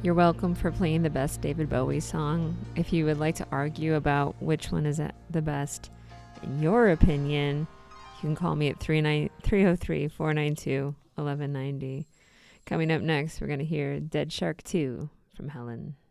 You're welcome for playing the best David Bowie song. If you would like to argue about which one is the best, in your opinion, you can call me at 303-492-1190. Coming up next, we're going to hear Dead Shark 2 from Helen.